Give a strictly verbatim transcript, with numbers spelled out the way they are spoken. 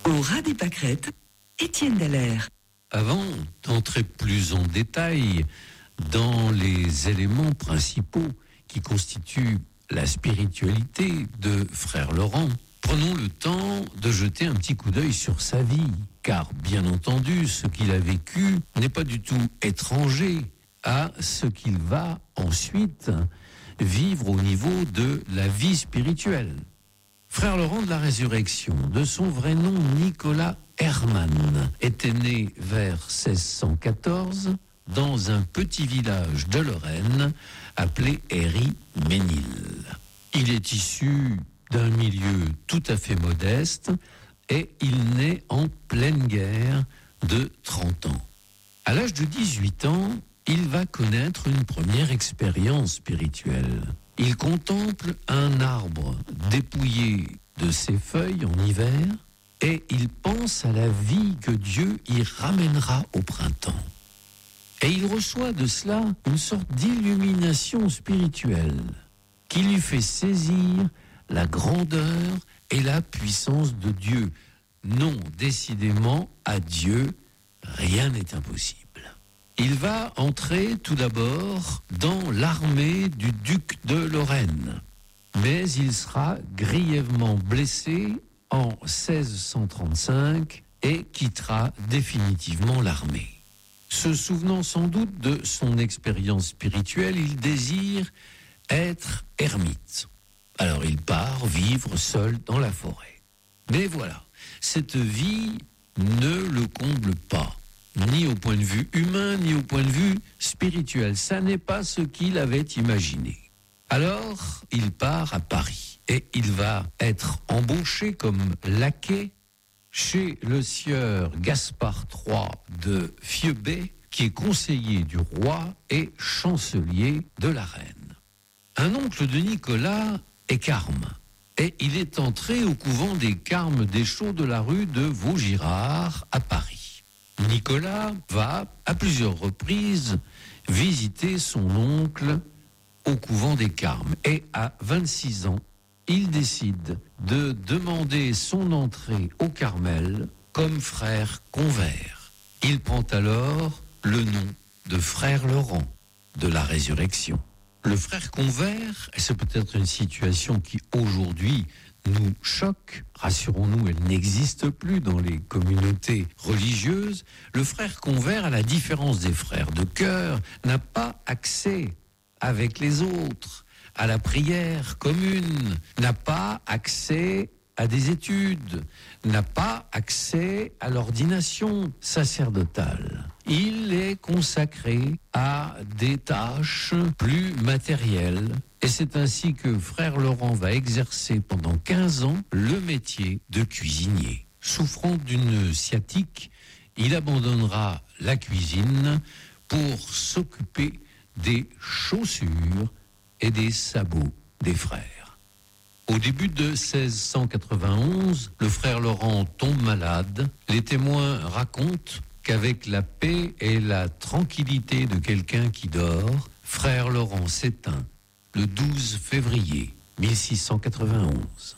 Au ras des pâquerettes, Étienne Dallaire. Avant d'entrer plus en détail dans les éléments principaux qui constituent la spiritualité de Frère Laurent, prenons le temps de jeter un petit coup d'œil sur sa vie, car bien entendu, ce qu'il a vécu n'est pas du tout étranger à ce qu'il va ensuite vivre au niveau de la vie spirituelle. Frère Laurent de la Résurrection, de son vrai nom Nicolas Hermann, était né vers seize cent quatorze dans un petit village de Lorraine appelé Héry-Ménil. Il est issu d'un milieu tout à fait modeste et il naît en pleine guerre de trente ans. À l'âge de dix-huit ans, il va connaître une première expérience spirituelle. Il contemple un arbre dépouillé de ses feuilles en hiver et il pense à la vie que Dieu y ramènera au printemps. Et il reçoit de cela une sorte d'illumination spirituelle qui lui fait saisir la grandeur et la puissance de Dieu. Non, décidément, à Dieu, rien n'est impossible. Il va entrer tout d'abord dans l'armée du duc de Lorraine, mais il sera grièvement blessé en seize cent trente-cinq et quittera définitivement l'armée. Se souvenant sans doute de son expérience spirituelle, il désire être ermite. Alors il part vivre seul dans la forêt. Mais voilà, cette vie ne le comble pas, ni au point de vue humain, ni au point de vue spirituel. Ça n'est pas ce qu'il avait imaginé. Alors, il part à Paris et il va être embauché comme laquais chez le sieur Gaspard trois de Fiebay, qui est conseiller du roi et chancelier de la reine. Un oncle de Nicolas est carme et il est entré au couvent des Carmes des Chaux de la rue de Vaugirard à Paris. Nicolas va à plusieurs reprises visiter son oncle au couvent des Carmes et à vingt-six ans, il décide de demander son entrée au Carmel comme frère convers. Il prend alors le nom de Frère Laurent de la Résurrection. Le frère convers, c'est peut-être une situation qui aujourd'hui nous choque, rassurons-nous, elle n'existe plus dans les communautés religieuses. Le frère convers, à la différence des frères de cœur, n'a pas accès avec les autres à la prière commune, n'a pas accès à des études, n'a pas accès à l'ordination sacerdotale. Il est consacré à des tâches plus matérielles. Et c'est ainsi que Frère Laurent va exercer pendant quinze ans le métier de cuisinier. Souffrant d'une sciatique, il abandonnera la cuisine pour s'occuper des chaussures et des sabots des frères. Au début de seize cent quatre-vingt-onze, le frère Laurent tombe malade. Les témoins racontent qu'avec la paix et la tranquillité de quelqu'un qui dort, frère Laurent s'éteint le douze février mille six cent quatre-vingt-onze.